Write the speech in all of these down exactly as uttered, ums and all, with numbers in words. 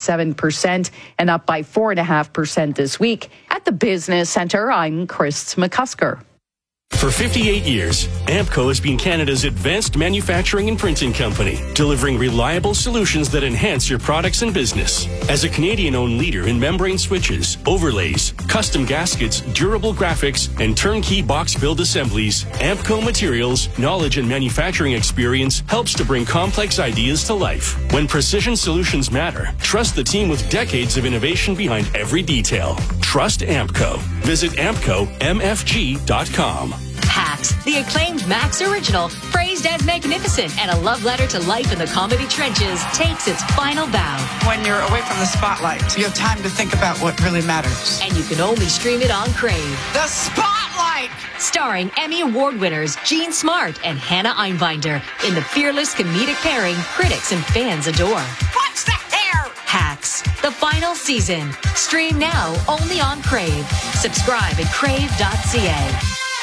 seven percent and up by four point five percent this week. At the Business Centre, I'm Chris McCusker. For fifty-eight years, Ampco has been Canada's advanced manufacturing and printing company, delivering reliable solutions that enhance your products and business. As a Canadian-owned leader in membrane switches, overlays, custom gaskets, durable graphics, and turnkey box build assemblies, Ampco Materials' knowledge and manufacturing experience helps to bring complex ideas to life. When precision solutions matter, trust the team with decades of innovation behind every detail. Trust Ampco. Visit ampco m f g dot com. Hacks, the acclaimed Max original, praised as magnificent and a love letter to life in the comedy trenches, takes its final bow. When you're away from the spotlight, you have time to think about what really matters. And you can only stream it on Crave. The Spotlight! Starring Emmy Award winners Jean Smart and Hannah Einbinder in the fearless comedic pairing critics and fans adore. What's the hair? Hacks, the final season. Stream now only on Crave. Subscribe at crave dot c a.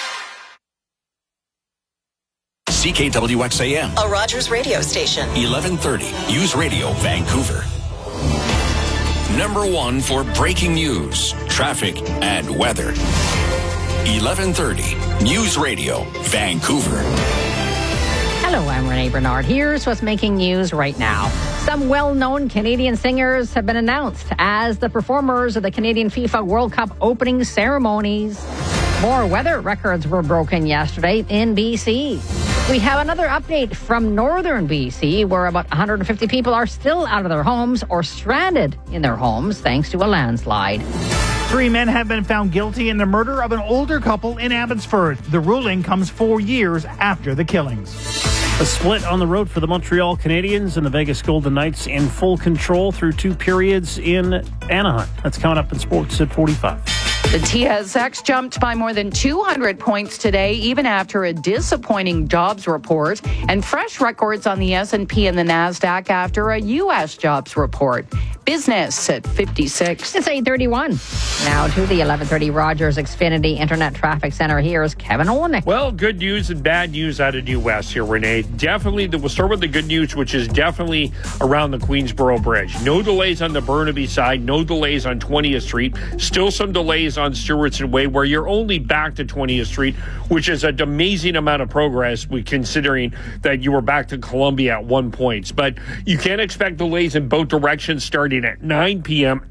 C K W X A M, a Rogers radio station. eleven thirty, News Radio, Vancouver. Number one for breaking news, traffic, and weather. eleven thirty, News Radio, Vancouver. Hello, I'm Renee Bernard. Here's what's making news right now. Some well-known Canadian singers have been announced as the performers of the Canadian FIFA World Cup opening ceremonies. More weather records were broken yesterday in B C. We have another update from northern B C, where about one hundred fifty people are still out of their homes or stranded in their homes thanks to a landslide. Three men have been found guilty in the murder of an older couple in Abbotsford. The ruling comes four years after the killings. A split on the road for the Montreal Canadiens and the Vegas Golden Knights in full control through two periods in Anaheim. That's coming up in Sports at forty-five. The T S X jumped by more than two hundred points today, even after a disappointing jobs report, and fresh records on the S and P and the NASDAQ after a U S jobs report. Business at fifty-six. It's eight thirty-one. Now to the eleven thirty Rogers Xfinity Internet Traffic Center. Here's Kevin Olnick. Well, good news and bad news out of New West here, Renee. Definitely, we'll start with the good news, which is definitely around the Queensboro Bridge. No delays on the Burnaby side, no delays on twentieth Street. Still some delays on Stewartson Way, where you're only back to twentieth Street, which is an amazing amount of progress, considering that you were back to Columbia at one point. But you can't expect delays in both directions starting at nine p.m.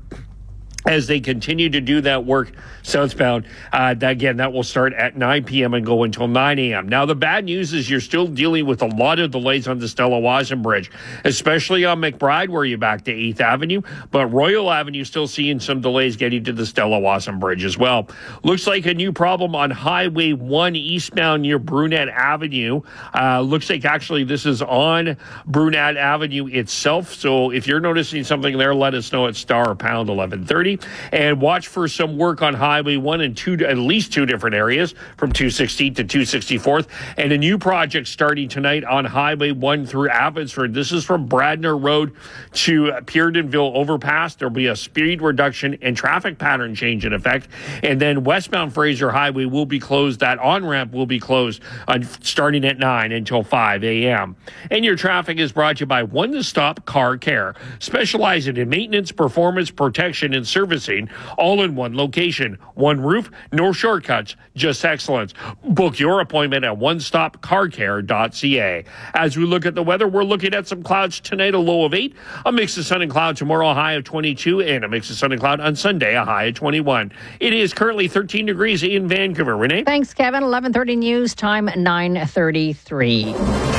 as they continue to do that work southbound. Uh, that, again, that will start at nine p.m. and go until nine a.m. Now, the bad news is you're still dealing with a lot of delays on the Stella Wasson Bridge, especially on McBride, where you're back to eighth Avenue. But Royal Avenue still seeing some delays getting to the Stella Wasson Bridge as well. Looks like a new problem on Highway one eastbound near Brunette Avenue. Uh, looks like actually this is on Brunette Avenue itself. So if you're noticing something there, let us know at star or pound eleven thirty. And watch for some work on Highway one and two, at least two different areas, from two sixteenth to two sixty-fourth. And a new project starting tonight on Highway one through Abbotsford. This is from Bradner Road to Peardenville Overpass. There'll be a speed reduction and traffic pattern change in effect. And then westbound Fraser Highway will be closed. That on-ramp will be closed on, starting at nine until five a.m. And your traffic is brought to you by One Stop Car Care, specializing in maintenance, performance, protection, and service. Servicing, all in one location. One roof, no shortcuts, just excellence. Book your appointment at one stop car care dot c a. As we look at the weather, we're looking at some clouds tonight, a low of eight. A mix of sun and cloud tomorrow, a high of twenty-two. And a mix of sun and cloud on Sunday, a high of twenty-one. It is currently thirteen degrees in Vancouver. Renee? Thanks, Kevin. eleven thirty news time, nine thirty-three.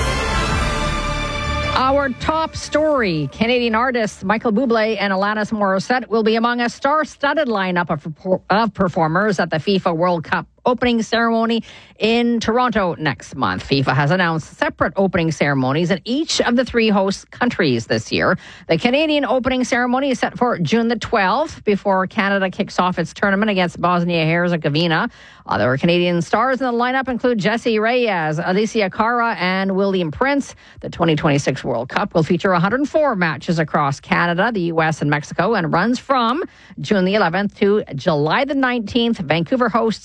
Our top story, Canadian artists Michael Bublé and Alanis Morissette will be among a star-studded lineup of, of performers at the FIFA World Cup opening ceremony in Toronto next month. FIFA has announced separate opening ceremonies in each of the three host countries this year. The Canadian opening ceremony is set for June the twelfth before Canada kicks off its tournament against Bosnia-Herzegovina. Other Canadian stars in the lineup include Jessie Reyes, Alicia Cara, and William Prince. The twenty twenty-six World Cup will feature one hundred four matches across Canada, the U S, and Mexico, and runs from June the eleventh to July the nineteenth. Vancouver hosts seven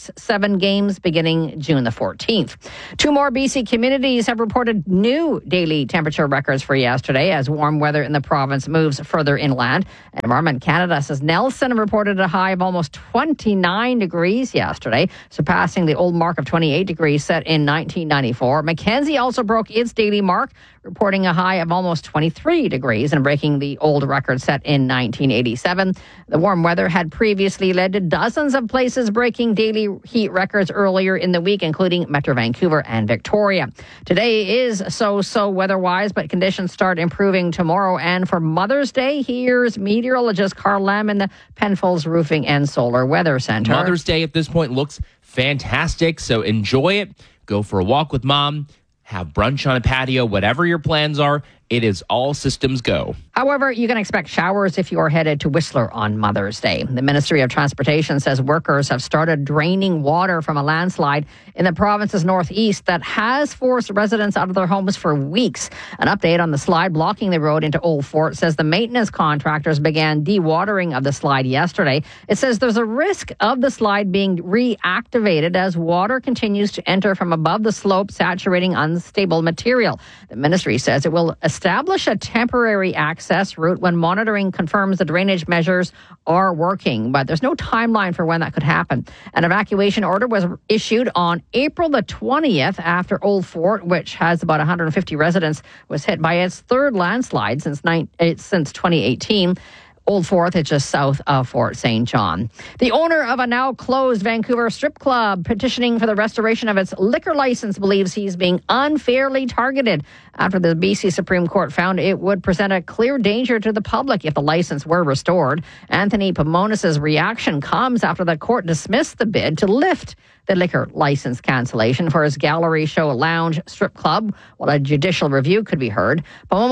seven games beginning June the fourteenth. Two more B C communities have reported new daily temperature records for yesterday as warm weather in the province moves further inland. Environment Canada says Nelson reported a high of almost twenty-nine degrees yesterday, surpassing the old mark of twenty-eight degrees set in nineteen ninety-four. Mackenzie also broke its daily mark, reporting a high of almost twenty-three degrees and breaking the old record set in nineteen eighty-seven. The warm weather had previously led to dozens of places breaking daily heat records earlier in the week, including Metro Vancouver and Victoria. Today is so-so weather-wise, but conditions start improving tomorrow. And for Mother's Day, here's meteorologist Carl Lam in the Penfolds Roofing and Solar Weather Center. Mother's Day at this point looks fantastic, so enjoy it. Go for a walk with mom. Have brunch on a patio, whatever your plans are, it is all systems go. However, you can expect showers if you are headed to Whistler on Mother's Day. The Ministry of Transportation says workers have started draining water from a landslide in the province's northeast that has forced residents out of their homes for weeks. An update on the slide blocking the road into Old Fort says the maintenance contractors began dewatering of the slide yesterday. It says there's a risk of the slide being reactivated as water continues to enter from above the slope, saturating unstable material. The ministry says it will establish a temporary access route when monitoring confirms the drainage measures are working, but there's no timeline for when that could happen. An evacuation order was issued on April the twentieth after Old Fort, which has about one hundred fifty residents, was hit by its third landslide since, nine, since twenty eighteen. Old Fort is just south of Fort Saint John. The owner of a now closed Vancouver strip club petitioning for the restoration of its liquor license believes he's being unfairly targeted after the B C Supreme Court found it would present a clear danger to the public if the license were restored. Anthony Pomonis' reaction comes after the court dismissed the bid to lift the liquor license cancellation for his gallery show lounge strip club, while a judicial review could be heard.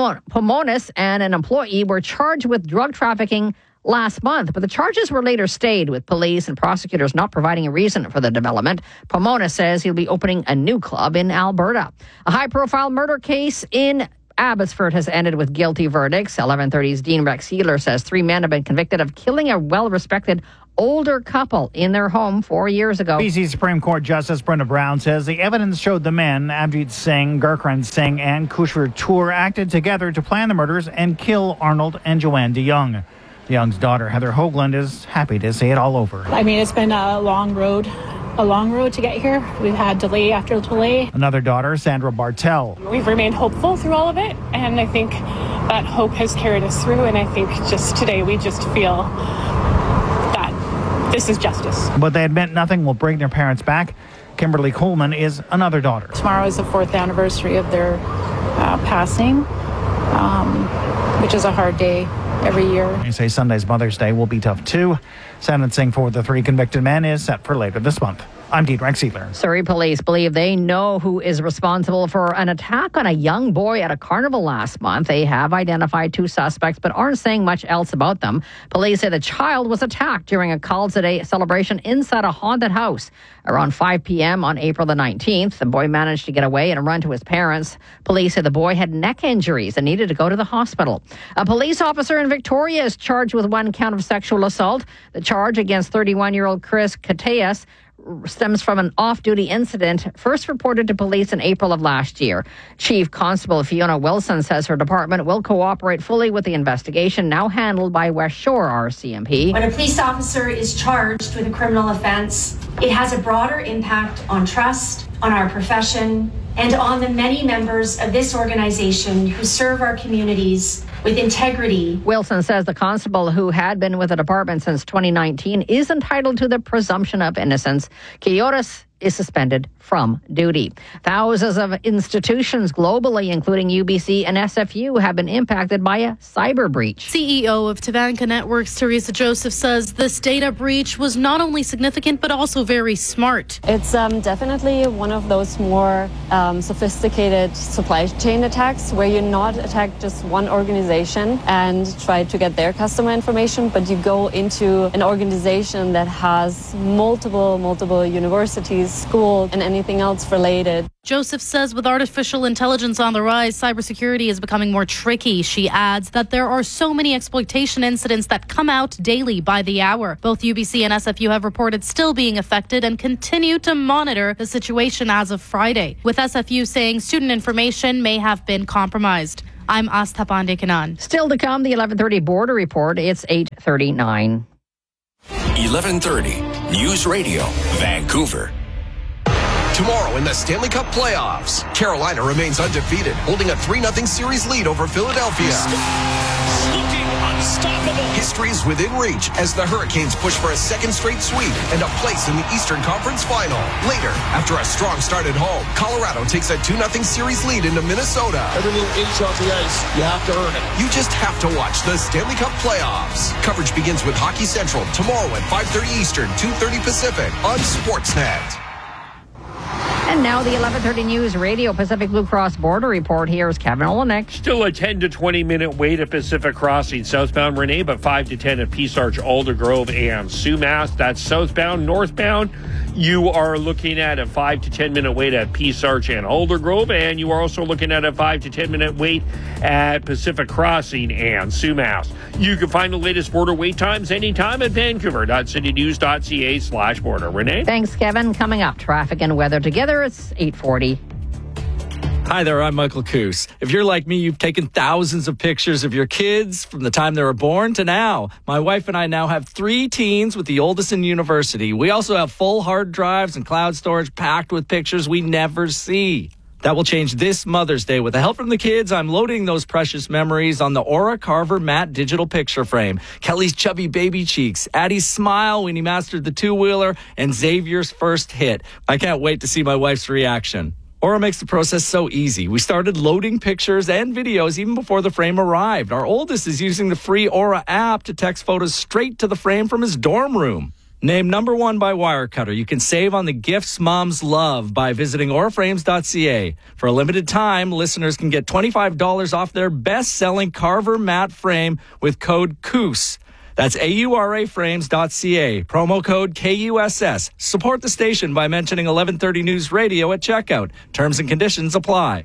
Pomonis and an employee were charged with drug trafficking last month, but the charges were later stayed, with police and prosecutors not providing a reason for the development. Pomonis says he'll be opening a new club in Alberta. A high-profile murder case in Abbotsford has ended with guilty verdicts. eleven thirty's Dean Rex Healer says three men have been convicted of killing a well-respected older couple in their home four years ago. B C Supreme Court Justice Brenda Brown says the evidence showed the men, Abjit Singh, Gurkran Singh, and Kushwar Tour, acted together to plan the murders and kill Arnold and Joanne DeYoung. DeYoung's daughter, Heather Hoagland, is happy to see it all over. I mean, it's been a long road. A long road to get here. We've had delay after delay. Another daughter, Sandra Bartel. We've remained hopeful through all of it, and I think that hope has carried us through, and I think just today we just feel that this is justice. But they admit nothing will bring their parents back. Kimberly Coleman is another daughter. Tomorrow is the fourth anniversary of their uh, passing, um, which is a hard day every year. They say Sunday's Mother's Day will be tough too. Sentencing for the three convicted men is set for later this month. I'm Dean Rex Healer. Surrey police believe they know who is responsible for an attack on a young boy at a carnival last month. They have identified two suspects but aren't saying much else about them. Police say the child was attacked during a Calza Day celebration inside a haunted house. Around five p.m. on April the nineteenth, the boy managed to get away and run to his parents. Police say the boy had neck injuries and needed to go to the hospital. A police officer in Victoria is charged with one count of sexual assault. The charge against thirty-one-year-old Chris Cateas stems from an off-duty incident first reported to police in April of last year. Chief Constable Fiona Wilson says her department will cooperate fully with the investigation now handled by West Shore R C M P. When a police officer is charged with a criminal offence, it has a broader impact on trust, on our profession, and on the many members of this organization who serve our communities with integrity. Wilson says the constable, who had been with the department since twenty nineteen, is entitled to the presumption of innocence. Quioris is suspended from duty. Thousands of institutions globally, including U B C and S F U, have been impacted by a cyber breach. C E O of Tabanka Networks, Teresa Joseph, says this data breach was not only significant, but also very smart. It's um, definitely one of those more um, sophisticated supply chain attacks where you not attack just one organization and try to get their customer information, but you go into an organization that has multiple, multiple universities universities, school, and anything else related. Joseph says with artificial intelligence on the rise, cybersecurity is becoming more tricky. She adds that there are so many exploitation incidents that come out daily by the hour. Both U B C and S F U have reported still being affected and continue to monitor the situation as of Friday, with S F U saying student information may have been compromised. I'm Astha Pandekanan. Still to come, the eleven thirty Border Report. It's eight thirty-nine. eleven thirty News Radio, Vancouver. Tomorrow in the Stanley Cup playoffs, Carolina remains undefeated, holding a three nothing series lead over Philadelphia. Looking unstoppable. History is within reach as the Hurricanes push for a second straight sweep and a place in the Eastern Conference Final. Later, after a strong start at home, Colorado takes a two nothing series lead into Minnesota. Every little inch off the ice, you have to earn it. You just have to watch the Stanley Cup playoffs. Coverage begins with Hockey Central tomorrow at five thirty Eastern, two thirty Pacific on Sportsnet. And now the eleven thirty News Radio Pacific Blue Cross Border Report. Here's Kevin Olenek. Still a ten to twenty minute wait at Pacific Crossing southbound Renee, but five to ten at Peace Arch, Aldergrove, and Sumas. That's southbound. Northbound, you are looking at a five to ten minute wait at Peace Arch and Aldergrove, and you are also looking at a five to ten minute wait at Pacific Crossing and Sumas. You can find the latest border wait times anytime at vancouver.citynews.ca slash border. Renee? Thanks, Kevin. Coming up, traffic and weather together. It's eight forty. Hi there, I'm Michael Coos. If you're like me, you've taken thousands of pictures of your kids from the time they were born to now. My wife and I now have three teens, with the oldest in university. We also have full hard drives and cloud storage packed with pictures we never see. That will change this Mother's Day. With the help from the kids, I'm loading those precious memories on the Aura Carver Matte Digital Picture Frame. Kelly's chubby baby cheeks, Addie's smile when he mastered the two-wheeler, and Xavier's first hit. I can't wait to see my wife's reaction. Aura makes the process so easy. We started loading pictures and videos even before the frame arrived. Our oldest is using the free Aura app to text photos straight to the frame from his dorm room. Named number one by Wirecutter, you can save on the gifts moms love by visiting aura frames dot c a. For a limited time, listeners can get twenty-five dollars off their best-selling Carver matte frame with code C O O S. That's A U R A frames dot c a. Promo code K U S S. Support the station by mentioning eleven thirty News Radio at checkout. Terms and conditions apply.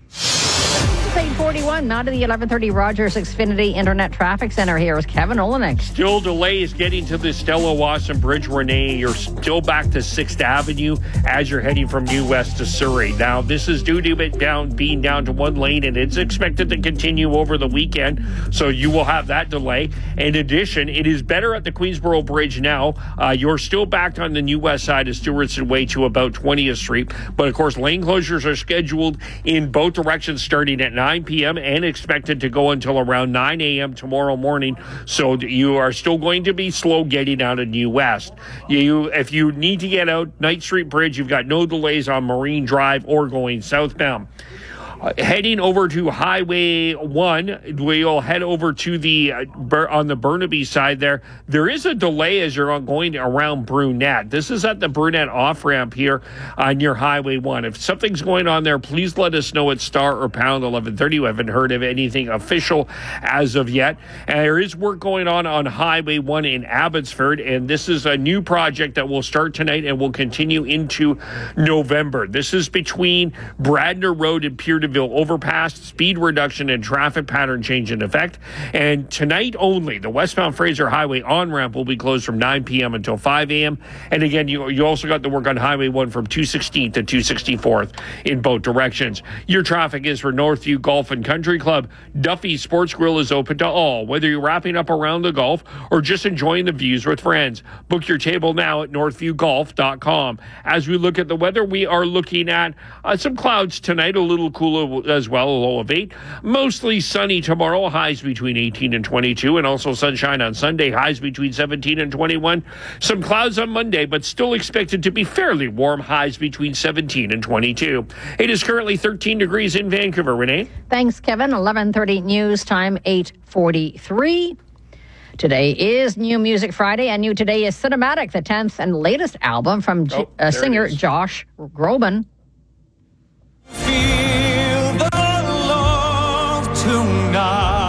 eight forty-one, now to the eleven thirty Rogers Xfinity Internet Traffic Center. Here is Kevin Olenek. Still delays getting to the Stella Wasson Bridge, Renee. You're still back to sixth Avenue as you're heading from New West to Surrey. Now, this is due to it down, being down to one lane, and it's expected to continue over the weekend, so you will have that delay. In addition, it is better at the Queensboro Bridge now. Uh, you're still back on the New West side of Stewartson Way to about twentieth Street, but of course, lane closures are scheduled in both directions starting at nine p.m. and expected to go until around nine a.m. tomorrow morning. So you are still going to be slow getting out of New West. You, if you need to get out Knight Street Bridge, you've got no delays on Marine Drive or going southbound. Uh, heading over to Highway one, we'll head over to the, uh, Bur- on the Burnaby side there. There is a delay as you're going around Brunette. This is at the Brunette off-ramp here uh, near Highway one. If something's going on there, please let us know at star or pound eleven thirty. We haven't heard of anything official as of yet. And there is work going on on Highway one in Abbotsford, and this is a new project that will start tonight and will continue into November. This is between Bradner Road and Pier de overpass, speed reduction and traffic pattern change in effect. And tonight only, the westbound Fraser Highway on-ramp will be closed from nine p.m. until five a.m. And again, you, you also got the work on Highway one from two sixteenth to two sixty-fourth in both directions. Your traffic is for Northview Golf and Country Club. Duffy's Sports Grill is open to all, whether you're wrapping up around the golf or just enjoying the views with friends. Book your table now at northview golf dot com. As we look at the weather, we are looking at uh, some clouds tonight, a little cooler as well, a low of eight. Mostly sunny tomorrow, highs between eighteen and twenty-two, and also sunshine on Sunday, highs between seventeen and twenty-one. Some clouds on Monday, but still expected to be fairly warm, highs between seventeen and twenty-two. It is currently thirteen degrees in Vancouver. Renee? Thanks, Kevin. eleven thirty news time, eight forty-three. Today is New Music Friday, and new today is Cinematic, the tenth and latest album from oh, uh, singer Josh Groban.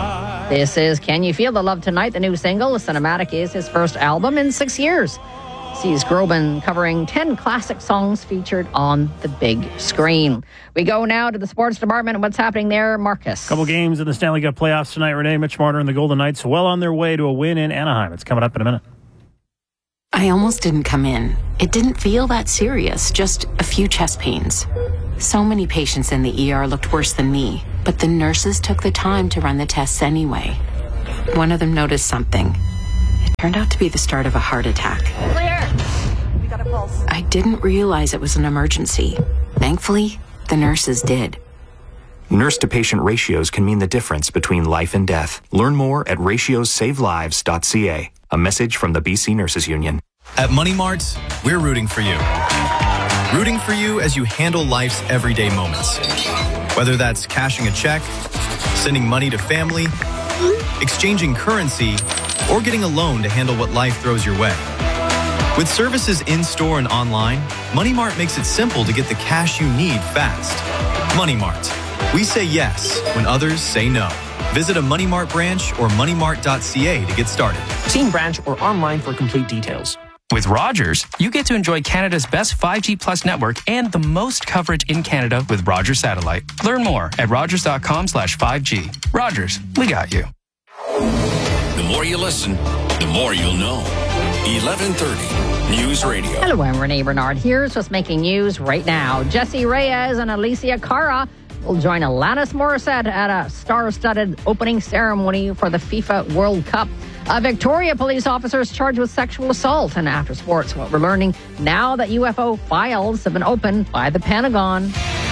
This is Can You Feel the Love Tonight, the new single. Cinematic is his first album in six years. sees Groban covering ten classic songs featured on the big screen. We go now to the sports department. What's happening there, Marcus? Couple games in the Stanley Cup playoffs tonight. Renee, Mitch Marner and the Golden Knights well on their way to a win in Anaheim. It's coming up in a minute. I almost didn't come in. It didn't feel that serious, just a few chest pains. So many patients in the E R looked worse than me, but the nurses took the time to run the tests anyway. One of them noticed something. It turned out to be the start of a heart attack. Clear. We got a pulse. I didn't realize it was an emergency. Thankfully, the nurses did. Nurse-to-patient ratios can mean the difference between life and death. Learn more at ratios save lives dot c a. A message from the B C Nurses Union. At Money Mart, we're rooting for you. Rooting for you as you handle life's everyday moments. Whether that's cashing a check, sending money to family, exchanging currency, or getting a loan to handle what life throws your way. With services in-store and online, Money Mart makes it simple to get the cash you need fast. Money Mart. We say yes when others say no. Visit a Money Mart branch or money mart dot c a to get started. See in branch or online for complete details. With Rogers, you get to enjoy Canada's best five G Plus network and the most coverage in Canada with Rogers Satellite. Learn more at rogers dot com slash five G. Rogers, we got you. The more you listen, the more you'll know. eleven thirty News Radio. Hello, I'm Renee Bernard. Here's what's making news right now. Jesse Reyes and Alicia Cara will join Alanis Morissette at a star-studded opening ceremony for the FIFA World Cup. A Victoria police officer is charged with sexual assault. And after sports, what we're learning now that U F O files have been opened by the Pentagon.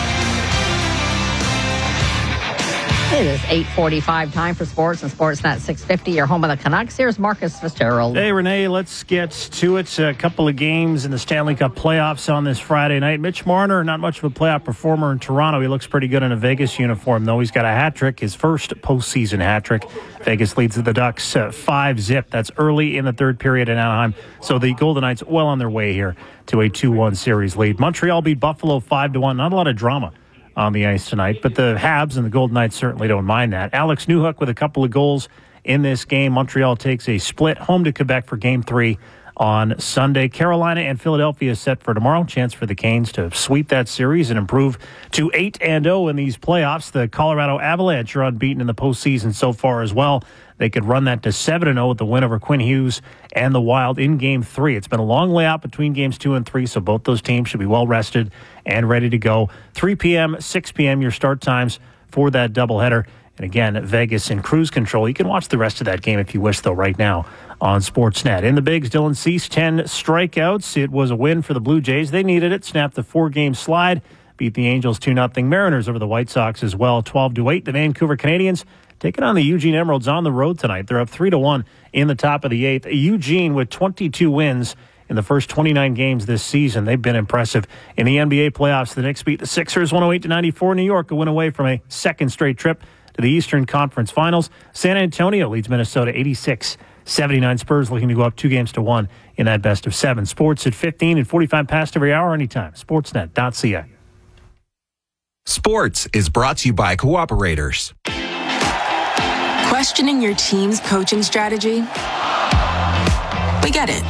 It is eight forty-five, time for sports and Sportsnet six fifty, your home of the Canucks. Here's Marcus Fitzgerald. Hey, Renee, let's get to it. A couple of games in the Stanley Cup playoffs on this Friday night. Mitch Marner, not much of a playoff performer in Toronto. He looks pretty good in a Vegas uniform, though. He's got a hat trick, his first postseason hat trick. Vegas leads the Ducks uh, five zip. That's early in the third period in Anaheim. So the Golden Knights well on their way here to a two one series lead. Montreal beat Buffalo five to one. Not a lot of drama on the ice tonight, but the Habs and the Golden Knights certainly don't mind that. Alex Newhook with a couple of goals in this game. Montreal takes a split home to Quebec for game three on Sunday. Carolina and Philadelphia set for tomorrow. Chance for the Canes to sweep that series and improve to eight and oh in these playoffs. The Colorado Avalanche are unbeaten in the postseason so far as well. They could run that to seven and oh with the win over Quinn Hughes and the Wild in game three. It's been a long way out between games two and three, so both those teams should be well rested and ready to go. three p.m., six p.m., your start times for that doubleheader. And again, Vegas in cruise control. You can watch the rest of that game if you wish, though, right now on Sportsnet. In the bigs, Dylan Cease, ten strikeouts. It was a win for the Blue Jays. They needed it. Snapped the four-game slide. Beat the Angels two nothing. Mariners over the White Sox as well, twelve to eight. The Vancouver Canadians taking on the Eugene Emeralds on the road tonight. They're up three to one in the top of the eighth. Eugene with twenty-two wins in the first twenty-nine games this season. They've been impressive. In the N B A playoffs, the Knicks beat the Sixers one oh eight to ninety-four. New York a win away from a second straight trip to the Eastern Conference Finals. San Antonio leads Minnesota eighty-six seventy-nine. Spurs looking to go up two games to one in that best of seven. Sports at fifteen and forty-five past every hour anytime. Sportsnet dot c a. Sports is brought to you by Cooperators. Questioning your team's coaching strategy? We get it.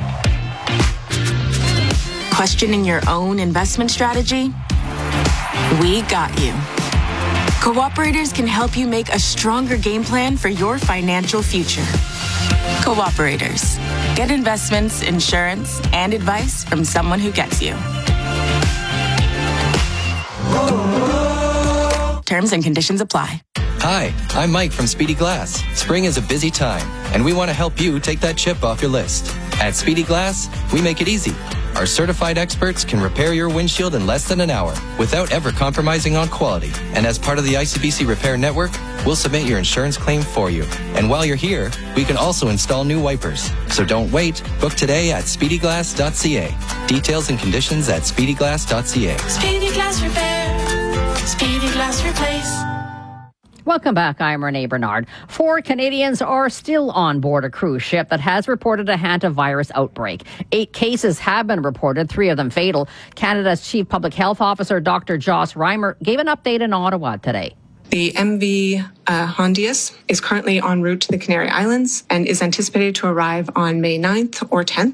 Questioning your own investment strategy? We got you. Cooperators can help you make a stronger game plan for your financial future. Cooperators. Get investments, insurance, and advice from someone who gets you. Terms and conditions apply. Hi, I'm Mike from Speedy Glass. Spring is a busy time, and we want to help you take that chip off your list. At Speedy Glass, we make it easy. Our certified experts can repair your windshield in less than an hour without ever compromising on quality. And as part of the I C B C Repair Network, we'll submit your insurance claim for you. And while you're here, we can also install new wipers. So don't wait. Book today at speedy glass dot c a. Details and conditions at speedy glass dot c a. Speedy Glass Repair. Speedy Glass Replace. Welcome back. I'm Renee Bernard. Four Canadians are still on board a cruise ship that has reported a hantavirus outbreak. Eight cases have been reported, three of them fatal. Canada's Chief Public Health Officer, Doctor Joss Reimer, gave an update in Ottawa today. The M V uh, Hondius is currently en route to the Canary Islands and is anticipated to arrive on May ninth or tenth.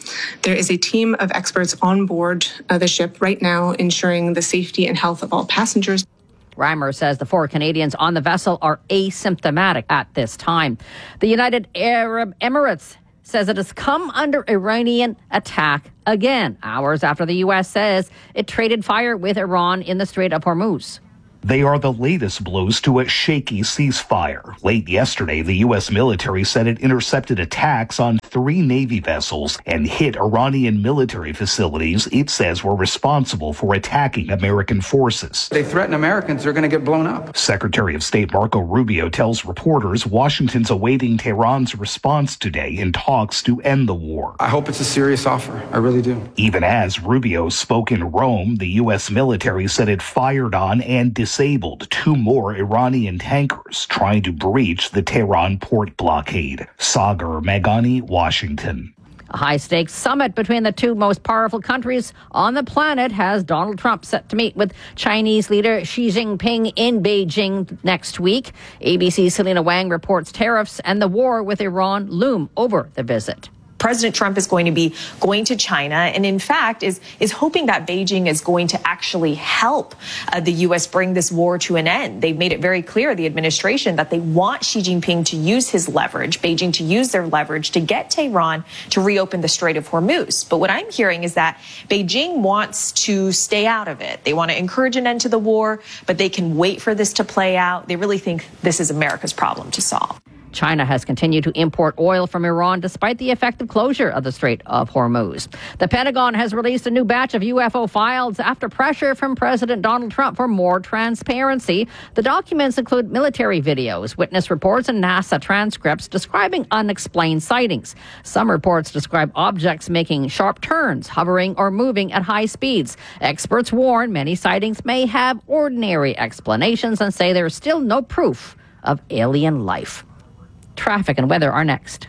There is a team of experts on board uh, the ship right now ensuring the safety and health of all passengers. Reimer says the four Canadians on the vessel are asymptomatic at this time. The United Arab Emirates says it has come under Iranian attack again, hours after the U S says it traded fire with Iran in the Strait of Hormuz. They are the latest blows to a shaky ceasefire. Late yesterday, the U S military said it intercepted attacks on three Navy vessels and hit Iranian military facilities it says were responsible for attacking American forces. They threaten Americans, they're going to get blown up. Secretary of State Marco Rubio tells reporters Washington's awaiting Tehran's response today in talks to end the war. I hope it's a serious offer. I really do. Even as Rubio spoke in Rome, the U S military said it fired on and disabled two more Iranian tankers trying to breach the Tehran port blockade. Sagar Meghani, Washington. A high-stakes summit between the two most powerful countries on the planet has Donald Trump set to meet with Chinese leader Xi Jinping in Beijing next week. A B C's Selena Wang reports tariffs and the war with Iran loom over the visit. President Trump is going to be going to China and, in fact, is is hoping that Beijing is going to actually help uh, the U S bring this war to an end. They've made it very clear, the administration, that they want Xi Jinping to use his leverage, Beijing to use their leverage to get Tehran to reopen the Strait of Hormuz. But what I'm hearing is that Beijing wants to stay out of it. They want to encourage an end to the war, but they can wait for this to play out. They really think this is America's problem to solve. China has continued to import oil from Iran despite the effective closure of the Strait of Hormuz. The Pentagon has released a new batch of U F O files after pressure from President Donald Trump for more transparency. The documents include military videos, witness reports, and NASA transcripts describing unexplained sightings. Some reports describe objects making sharp turns, hovering, or moving at high speeds. Experts warn many sightings may have ordinary explanations and say there is still no proof of alien life. Traffic and weather are next.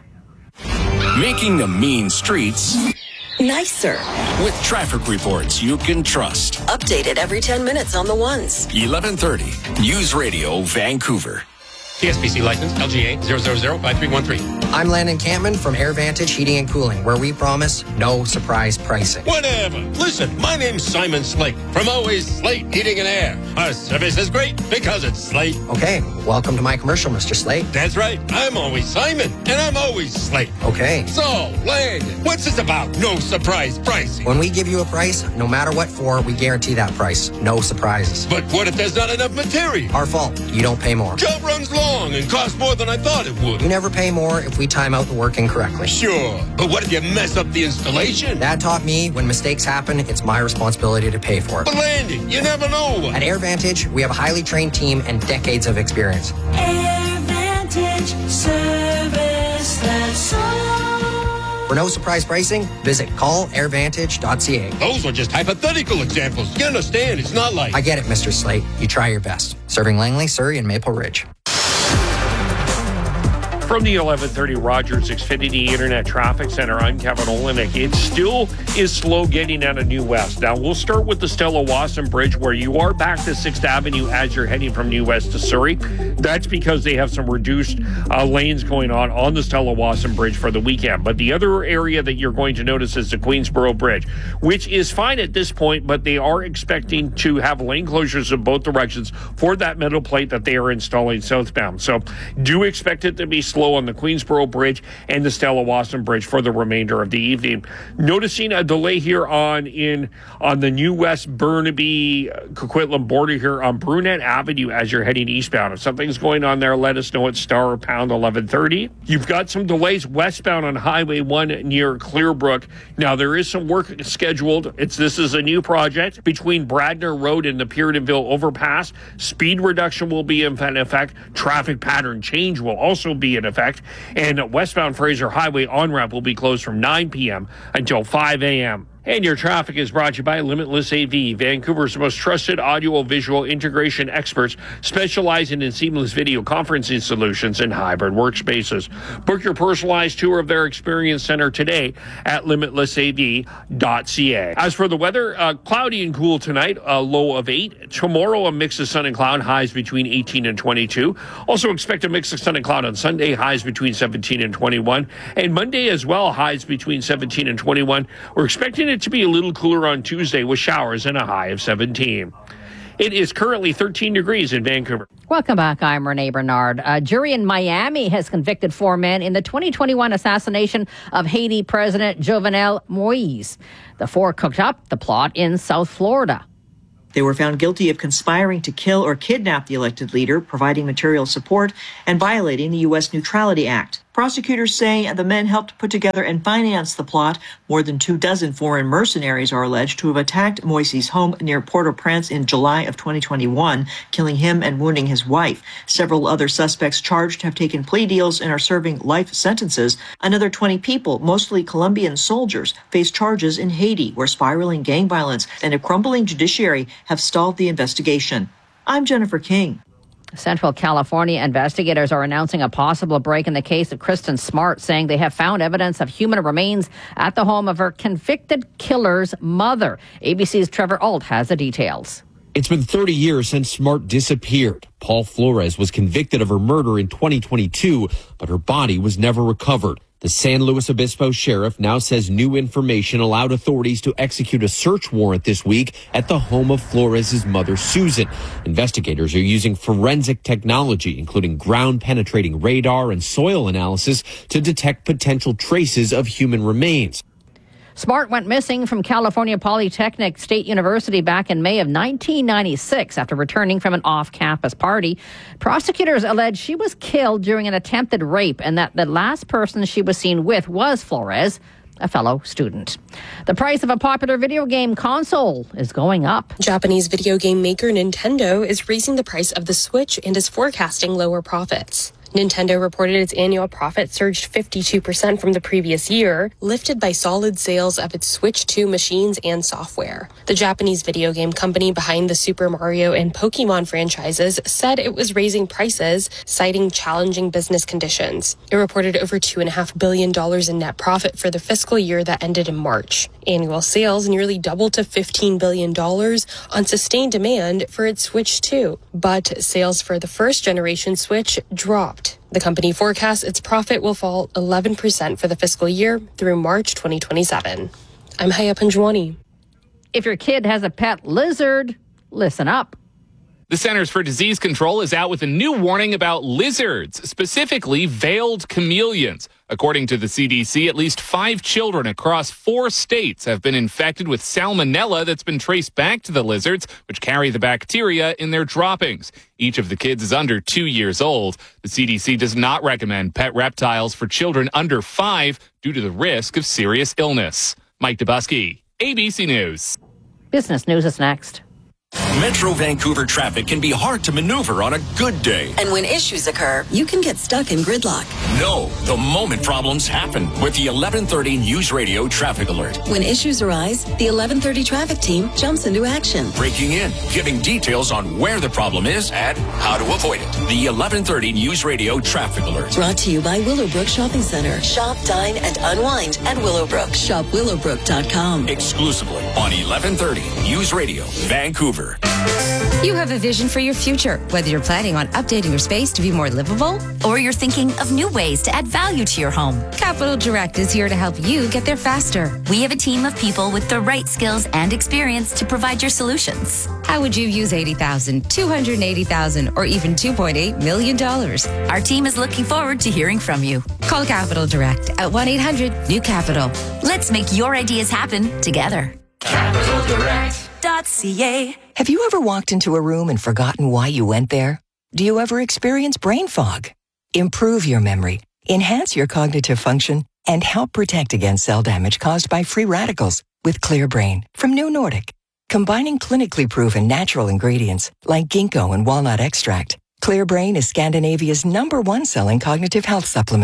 Making the mean streets nicer with traffic reports you can trust. Updated every ten minutes on the ones. eleven thirty News Radio Vancouver. T S P C license L G A zero zero zero five three one three. I'm Landon Campman from AirVantage Heating and Cooling, where we promise no surprise pricing. Whatever. Listen, my name's Simon Slate from Always Slate Heating and Air. Our service is great because it's Slate. Okay, welcome to my commercial, Mister Slate. That's right. I'm always Simon, and I'm always Slate. Okay. So, Landon, what's this about no surprise pricing? When we give you a price, no matter what for, we guarantee that price. No surprises. But what if there's not enough material? Our fault. You don't pay more. Job runs long and costs more than I thought it would. You never pay more if we time out the work incorrectly. Sure, but what if you mess up the installation? Dad taught me when mistakes happen, it's my responsibility to pay for it. But Landon, you never know. At AirVantage, we have a highly trained team and decades of experience. AirVantage service that's all. For no surprise pricing, visit call air vantage dot c a. Those are just hypothetical examples. You understand, it's not like... I get it, Mister Slate. You try your best. Serving Langley, Surrey, and Maple Ridge. From the eleven thirty Rogers Xfinity Internet Traffic Center, I'm Kevin Olenek. It still is slow getting out of New West. Now, we'll start with the Stella Wasson Bridge, where you are back to sixth Avenue as you're heading from New West to Surrey. That's because they have some reduced uh, lanes going on on the Stella Wasson Bridge for the weekend. But the other area that you're going to notice is the Queensboro Bridge, which is fine at this point, but they are expecting to have lane closures in both directions for that metal plate that they are installing southbound. So do expect it to be slow on the Queensboro Bridge and the Stella Wasson Bridge for the remainder of the evening. Noticing a delay here on in on the New West Burnaby Coquitlam border here on Brunette Avenue as you're heading eastbound. If something's going on there, let us know at star or pound eleven thirty. You've got some delays westbound on Highway one near Clearbrook. Now, there is some work scheduled. It's This is a new project between Bradner Road and the Puritanville Overpass. Speed reduction will be in effect. Traffic pattern change will also be in effect. And westbound Fraser Highway on-ramp will be closed from nine p.m. until five a.m. And your traffic is brought to you by Limitless A V, Vancouver's most trusted audio-visual integration experts specializing in seamless video conferencing solutions and hybrid workspaces. Book your personalized tour of their experience center today at limitless a v dot c a. As for the weather, uh, cloudy and cool tonight, a low of eight. Tomorrow, a mix of sun and cloud, highs between eighteen and twenty-two. Also expect a mix of sun and cloud on Sunday, highs between seventeen and twenty-one. And Monday as well, highs between seventeen and twenty-one. We're expecting it to be a little cooler on Tuesday with showers and a high of seventeen. It is currently thirteen degrees in Vancouver. Welcome back. I'm Renee Bernard. A jury in Miami has convicted four men in the twenty twenty-one assassination of Haiti President Jovenel Moise. The four cooked up the plot in South Florida. They were found guilty of conspiring to kill or kidnap the elected leader, providing material support, and violating the U S Neutrality Act. Prosecutors say the men helped put together and finance the plot. More than two dozen foreign mercenaries are alleged to have attacked Moise's home near Port-au-Prince in July of twenty twenty-one, killing him and wounding his wife. Several other suspects charged have taken plea deals and are serving life sentences. Another twenty people, mostly Colombian soldiers, face charges in Haiti, where spiraling gang violence and a crumbling judiciary have stalled the investigation. I'm Jennifer King. Central California investigators are announcing a possible break in the case of Kristen Smart, saying they have found evidence of human remains at the home of her convicted killer's mother. A B C's Trevor Ault has the details. It's been thirty years since Smart disappeared. Paul Flores was convicted of her murder in twenty twenty-two, but her body was never recovered. The San Luis Obispo sheriff now says new information allowed authorities to execute a search warrant this week at the home of Flores' mother, Susan. Investigators are using forensic technology, including ground-penetrating radar and soil analysis, to detect potential traces of human remains. Smart went missing from California Polytechnic State University back in May of nineteen ninety-six after returning from an off-campus party. Prosecutors allege she was killed during an attempted rape and that the last person she was seen with was Flores, a fellow student. The price of a popular video game console is going up. Japanese video game maker Nintendo is raising the price of the Switch and is forecasting lower profits. Nintendo reported its annual profit surged fifty-two percent from the previous year, lifted by solid sales of its Switch two machines and software. The Japanese video game company behind the Super Mario and Pokemon franchises said it was raising prices, citing challenging business conditions. It reported over two point five billion dollars in net profit for the fiscal year that ended in March. Annual sales nearly doubled to fifteen billion dollars on sustained demand for its Switch two, but sales for the first-generation Switch dropped. The company forecasts its profit will fall eleven percent for the fiscal year through March twenty twenty-seven. I'm Haya Panjwani. If your kid has a pet lizard, listen up. The Centers for Disease Control is out with a new warning about lizards, specifically veiled chameleons. According to the C D C, at least five children across four states have been infected with salmonella that's been traced back to the lizards, which carry the bacteria in their droppings. Each of the kids is under two years old. The C D C does not recommend pet reptiles for children under five due to the risk of serious illness. Mike Dubusky, A B C News. Business News is next. Metro Vancouver traffic can be hard to maneuver on a good day. And when issues occur, you can get stuck in gridlock. No, the moment problems happen with the eleven thirty News Radio Traffic Alert. When issues arise, the eleven thirty traffic team jumps into action. Breaking in, giving details on where the problem is and how to avoid it. The eleven thirty News Radio Traffic Alert. Brought to you by Willowbrook Shopping Center. Shop, dine, and unwind at Willowbrook. Shop willowbrook dot com. Exclusively on eleven thirty News Radio, Vancouver. You have a vision for your future, whether you're planning on updating your space to be more livable, or you're thinking of new ways to add value to your home. Capital Direct is here to help you get there faster. We have a team of people with the right skills and experience to provide your solutions. How would you use eighty thousand dollars, two hundred eighty thousand dollars, or even two point eight million dollars? Our team is looking forward to hearing from you. Call Capital Direct at one eight hundred new capital. Let's make your ideas happen together. Capital Direct. .ca. Have you ever walked into a room and forgotten why you went there? Do you ever experience brain fog? Improve your memory, enhance your cognitive function, and help protect against cell damage caused by free radicals with Clear Brain from New Nordic. Combining clinically proven natural ingredients like ginkgo and walnut extract, Clear Brain is Scandinavia's number one selling cognitive health supplement.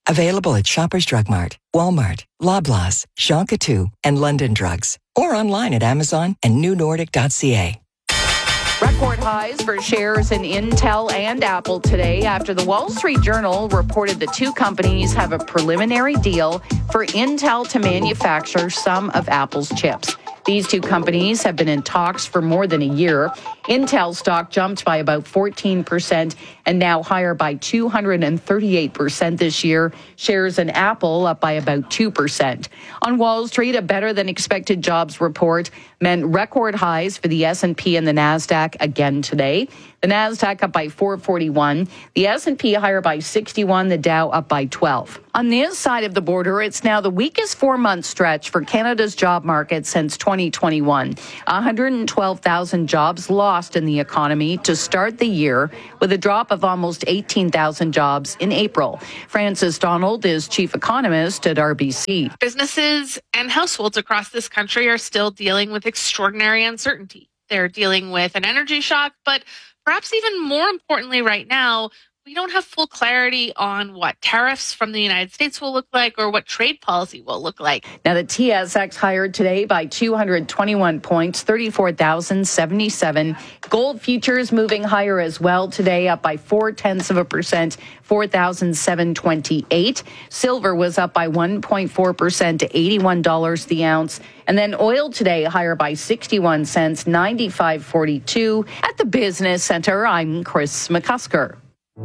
Available at Shoppers Drug Mart, Walmart, Loblaws, Jean Coutu, and London Drugs. Or online at Amazon and new nordic dot c a. Record highs for shares in Intel and Apple today after the Wall Street Journal reported the two companies have a preliminary deal for Intel to manufacture some of Apple's chips. These two companies have been in talks for more than a year. Intel stock jumped by about fourteen percent and now higher by two hundred thirty-eight percent this year. Shares in Apple up by about two percent. On Wall Street, a better than expected jobs report meant record highs for the S and P and the NASDAQ again today. The NASDAQ up by four forty-one, the S and P higher by sixty-one, the Dow up by twelve. On this side of the border, it's now the weakest four-month stretch for Canada's job market since twenty twenty-one. one hundred twelve thousand jobs lost in the economy to start the year, with a drop of almost eighteen thousand jobs in April. Frances Donald is chief economist at R B C. Businesses and households across this country are still dealing with extraordinary uncertainty. They're dealing with an energy shock, but perhaps even more importantly right now, we don't have full clarity on what tariffs from the United States will look like or what trade policy will look like. Now, the T S X higher today by two hundred twenty-one points, thirty-four thousand seventy-seven. Gold futures moving higher as well today, up by four tenths of a percent, four thousand seven hundred twenty-eight. Silver was up by one point four percent to eighty-one dollars the ounce. And then oil today higher by sixty-one cents, ninety-five forty-two. At the Business Center, I'm Chris McCusker.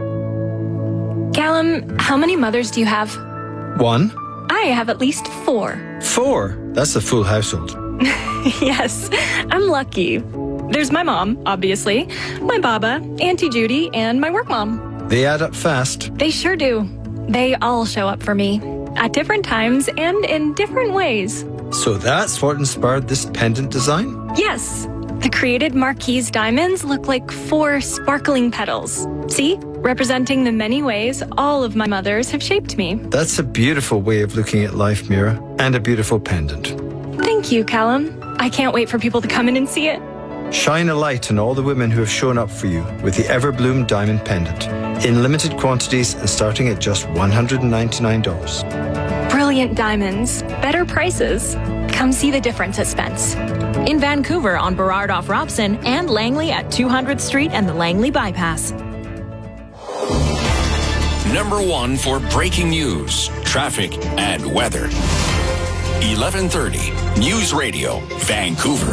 Callum, how many mothers do you have? One. I have at least four. Four? That's a full household. Yes, I'm lucky. There's my mom, obviously, my baba, Auntie Judy, and my work mom. They add up fast. They sure do. They all show up for me at different times and in different ways. So that's what inspired this pendant design? Yes. The created Marquise diamonds look like four sparkling petals. See? Representing the many ways all of my mothers have shaped me. That's a beautiful way of looking at life, Mira, and a beautiful pendant. Thank you, Callum. I can't wait for people to come in and see it. Shine a light on all the women who have shown up for you with the Everbloom Diamond Pendant. In limited quantities and starting at just one hundred ninety-nine dollars. Brilliant diamonds. Better prices. Come see the difference at Spence. In Vancouver on Burrard off Robson and Langley at two hundredth Street and the Langley Bypass. Number one for breaking news, traffic, and weather. eleven thirty News Radio, Vancouver.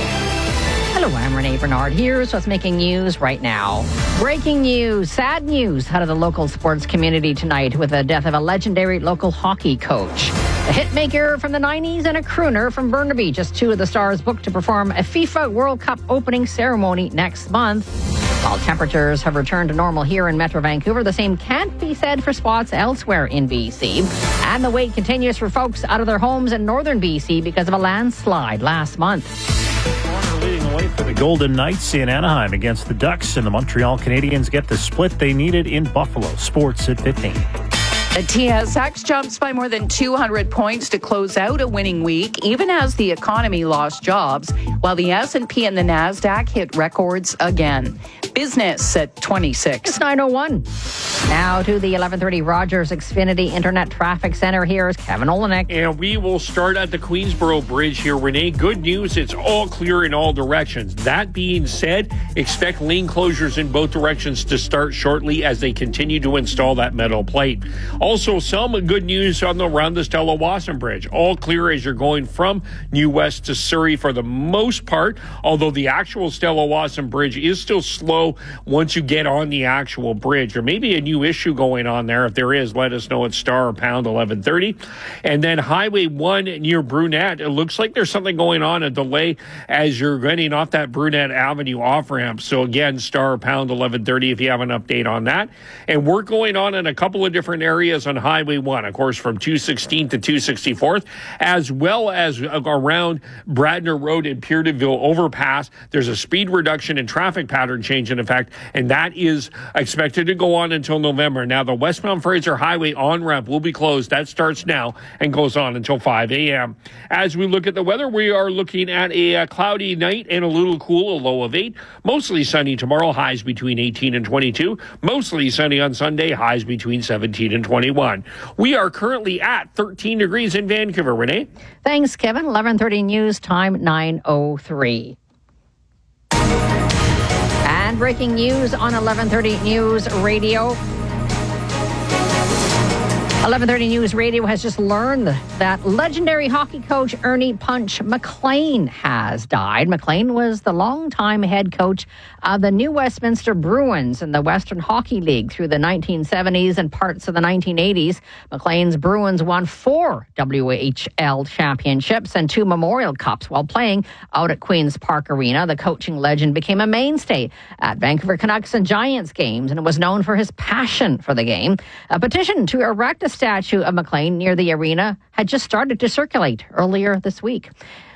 Hello, I'm Renee Bernard. Here's what's making news right now. Breaking news, sad news out of the local sports community tonight with the death of a legendary local hockey coach. A hitmaker from the nineties and a crooner from Burnaby. Just two of the stars booked to perform a FIFA World Cup opening ceremony next month. While temperatures have returned to normal here in Metro Vancouver, the same can't be said for spots elsewhere in B C. And the wait continues for folks out of their homes in northern B C because of a landslide last month. Corner leading the way for the Golden Knights in Anaheim against the Ducks, and the Montreal Canadiens get the split they needed in Buffalo. Sports at fifteen. The T S X jumps by more than two hundred points to close out a winning week, even as the economy lost jobs, while the S and P and the NASDAQ hit records again. Business at twenty-six. It's nine oh one. Now to the eleven thirty Rogers Xfinity Internet Traffic Center. Here's Kevin Olenek. And we will start at the Queensboro Bridge here, Renee. Good news, it's all clear in all directions. That being said, expect lane closures in both directions to start shortly as they continue to install that metal plate. Also, some good news on the around the Stella Wasson Bridge. All clear as you're going from New West to Surrey for the most part, although the actual Stella Wasson Bridge is still slow once you get on the actual bridge. There may be a new issue going on there. If there is, let us know at star or pound eleven thirty. And then Highway one near Brunette, it looks like there's something going on, a delay as you're getting off that Brunette Avenue off-ramp. So again, star or pound eleven thirty if you have an update on that. And work going on in a couple of different areas on Highway one, of course, from two sixteenth to two sixty-fourth, as well as around Bradner Road and Pierre de Ville overpass. There's a speed reduction and traffic pattern change in effect, and that is expected to go on until November. Now, the westbound Fraser Highway on-ramp will be closed. That starts now and goes on until five a.m. As we look at the weather, we are looking at a, a cloudy night and a little cool, a low of eight. Mostly sunny tomorrow, highs between eighteen and twenty-two. Mostly sunny on Sunday, highs between seventeen and twenty. twenty-one. We are currently at thirteen degrees in Vancouver. Renee? Thanks, Kevin. eleven thirty news time, nine oh three. And breaking news on eleven thirty News Radio. eleven thirty News Radio has just learned that legendary hockey coach Ernie Punch McLean has died. McLean was the longtime head coach of the New Westminster Bruins in the Western Hockey League through the nineteen seventies and parts of the nineteen eighties. McLean's Bruins won four W H L championships and two Memorial Cups while playing out at Queen's Park Arena. The coaching legend became a mainstay at Vancouver Canucks and Giants games and was known for his passion for the game. A petition to erect a statue of McLean near the arena had just started to circulate earlier this week.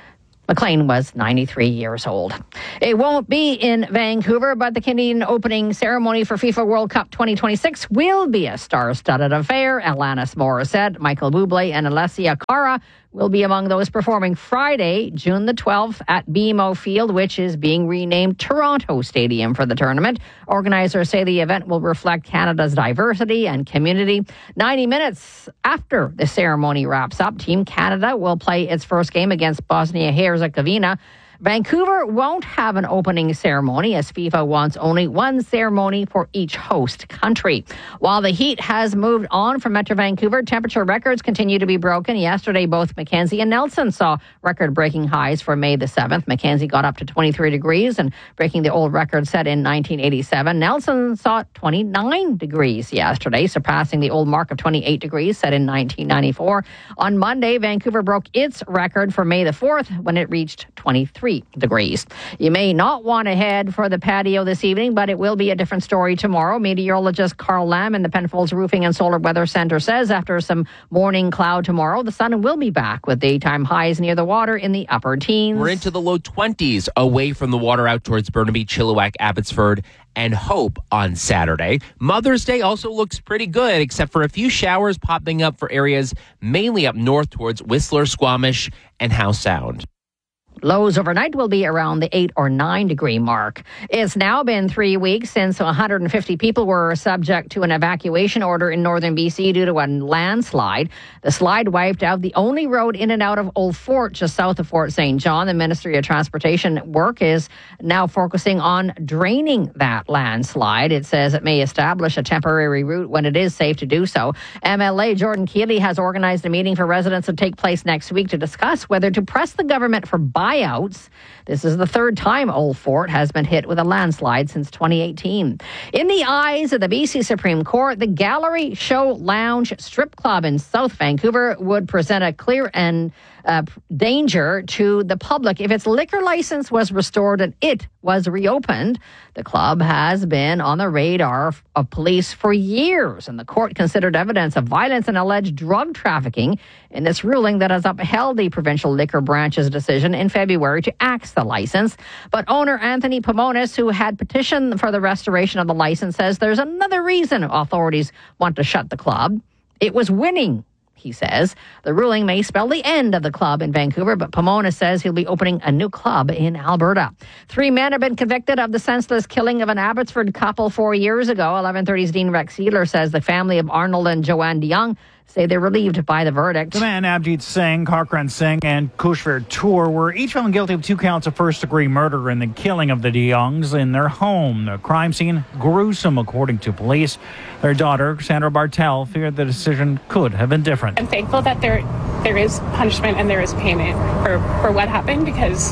McLean was ninety-three years old. It won't be in Vancouver, but the Canadian opening ceremony for FIFA World Cup twenty twenty-six will be a star-studded affair. Alanis Morissette, Michael Bublé, and Alessia Cara will be among those performing Friday, June the twelfth at B M O Field, which is being renamed Toronto Stadium for the tournament. Organizers say the event will reflect Canada's diversity and community. ninety minutes after the ceremony wraps up, Team Canada will play its first game against Bosnia-Herzegovina. Vancouver won't have an opening ceremony as FIFA wants only one ceremony for each host country. While the heat has moved on from Metro Vancouver, temperature records continue to be broken. Yesterday, both Mackenzie and Nelson saw record-breaking highs for May the seventh. Mackenzie got up to twenty-three degrees and breaking the old record set in nineteen eighty-seven. Nelson saw twenty-nine degrees yesterday, surpassing the old mark of twenty-eight degrees set in nineteen ninety-four. On Monday, Vancouver broke its record for May the fourth when it reached twenty-three degrees. You may not want to head for the patio this evening, but it will be a different story tomorrow. Meteorologist Carl Lamb in the Penfolds Roofing and Solar Weather Center says after some morning cloud tomorrow, the sun will be back with daytime highs near the water in the upper teens. We're into the low twenties away from the water out towards Burnaby, Chilliwack, Abbotsford, and Hope on Saturday. Mother's Day also looks pretty good, except for a few showers popping up for areas mainly up north towards Whistler, Squamish, and Howe Sound. Lows overnight will be around the eight or nine degree mark. It's now been three weeks since one hundred fifty people were subject to an evacuation order in northern B C due to a landslide. The slide wiped out the only road in and out of Old Fort, just south of Fort Saint John. The Ministry of Transportation work is now focusing on draining that landslide. It says it may establish a temporary route when it is safe to do so. M L A Jordan Keeley has organized a meeting for residents to take place next week to discuss whether to press the government for buyouts. This is the third time Old Fort has been hit with a landslide since twenty eighteen. In the eyes of the B C Supreme Court, the Gallery Show Lounge Strip Club in South Vancouver would present a clear and uh, danger to the public if its liquor license was restored and it was reopened. The club has been on the radar of police for years, and the court considered evidence of violence and alleged drug trafficking in this ruling that has upheld the provincial liquor branch's decision in February to axe the license. But owner Anthony Pomonis, who had petitioned for the restoration of the license, says there's another reason authorities want to shut the club. It was winning, he says. The ruling may spell the end of the club in Vancouver, but Pomona says he'll be opening a new club in Alberta. Three men have been convicted of the senseless killing of an Abbotsford couple four years ago. eleven thirty's Dean Rex Sealer says the family of Arnold and Joanne DeYoung say they're relieved by the verdict. The man Abjit Singh, Karkran Singh, and Kushver Tour were each found guilty of two counts of first-degree murder in the killing of the DeYoungs in their home. The crime scene gruesome, according to police. Their daughter, Sandra Bartel, feared the decision could have been different. I'm thankful that there there is punishment and there is payment for, for what happened, because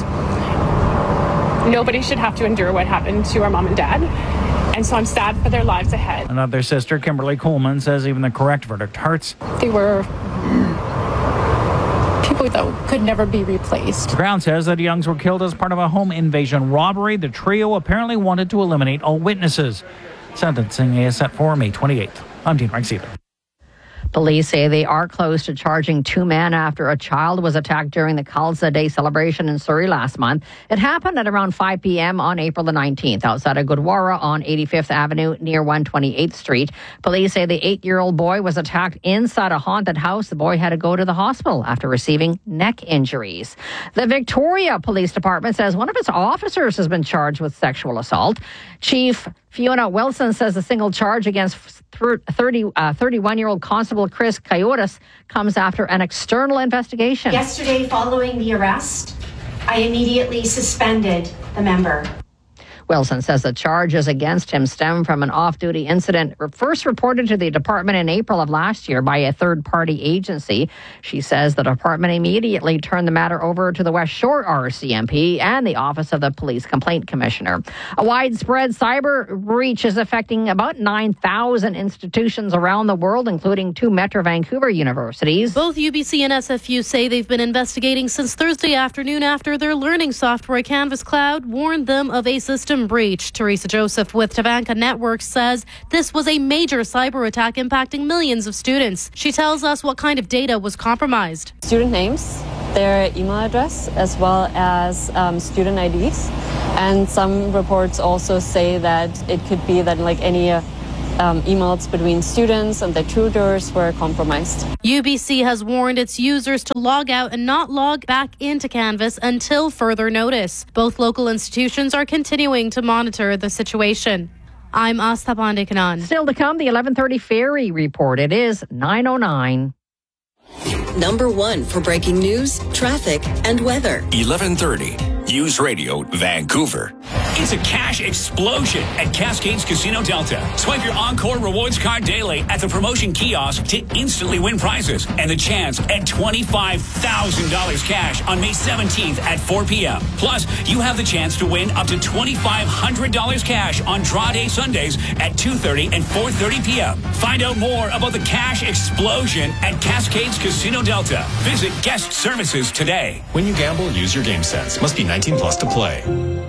nobody should have to endure what happened to our mom and dad. And so I'm sad for their lives ahead. Another sister, Kimberly Coleman, says even the correct verdict hurts. They were people that could never be replaced. The Crown says that Youngs were killed as part of a home invasion robbery. The trio apparently wanted to eliminate all witnesses. Sentencing is set for May twenty-eighth. I'm Dean Rex-Sealer. Police say they are close to charging two men after a child was attacked during the Khalsa Day celebration in Surrey last month. It happened at around five p.m. on April the nineteenth outside of Gurdwara on eighty-fifth Avenue near one hundred twenty-eighth Street. Police say the eight-year-old boy was attacked inside a haunted house. The boy had to go to the hospital after receiving neck injuries. The Victoria Police Department says one of its officers has been charged with sexual assault. Chief Fiona Wilson says a single charge against thirty, uh, thirty-one-year-old Constable Chris Coyotes comes after an external investigation. Yesterday, following the arrest, I immediately suspended the member. Wilson says the charges against him stem from an off-duty incident first reported to the department in April of last year by a third-party agency. She says the department immediately turned the matter over to the West Shore R C M P and the Office of the Police Complaint Commissioner. A widespread cyber breach is affecting about nine thousand institutions around the world, including two Metro Vancouver universities. Both U B C and S F U say they've been investigating since Thursday afternoon after their learning software Canvas Cloud warned them of a system breach. Teresa Joseph with Tavanka Networks says this was a major cyber attack impacting millions of students. She tells us what kind of data was compromised. Student names, their email address, as well as um, student I Ds. And some reports also say that it could be that like any uh, Um, emails between students and their tutors were compromised. U B C has warned its users to log out and not log back into Canvas until further notice. Both local institutions are continuing to monitor the situation. I'm Asta Pandekanan. Still to come, the eleven thirty Ferry Report. It is nine oh nine. Number one for breaking news, traffic, and weather. eleven thirty News Radio, Vancouver. It's a cash explosion at Cascades Casino Delta. Swipe your Encore Rewards card daily at the promotion kiosk to instantly win prizes and the chance at twenty-five thousand dollars cash on May seventeenth at four p.m. Plus, you have the chance to win up to twenty-five hundred dollars cash on Draw Day Sundays at two thirty and four thirty p.m. Find out more about the cash explosion at Cascades Casino Delta. Visit guest services today. When you gamble, use your game sense. Must be nineteen plus to play.